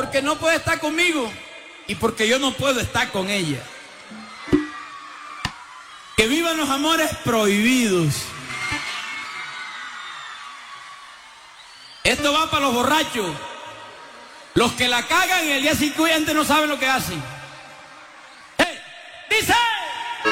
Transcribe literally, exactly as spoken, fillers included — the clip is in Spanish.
porque no puede estar conmigo y porque yo no puedo estar con ella. Que vivan los amores prohibidos. Esto va para los borrachos, los que la cagan y el día siguiente no saben lo que hacen.